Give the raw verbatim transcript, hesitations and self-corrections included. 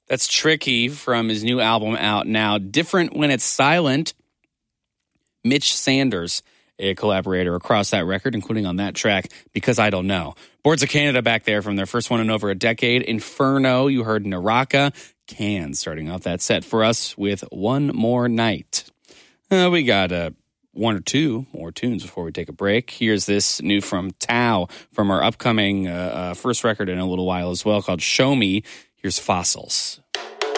That's Tricky from his new album out now. Different When It's Silent. Mitch Sanders, a collaborator across that record, including on that track, Because I Don't Know. Boards of Canada back there from their first one in over a decade. Inferno, you heard Naraka. Can, starting off that set for us with One More Night. Uh, we got uh, one or two more tunes before we take a break. Here's this new from Tao from our upcoming uh, uh, first record in a little while as well, called Show Me. Here's Fossils.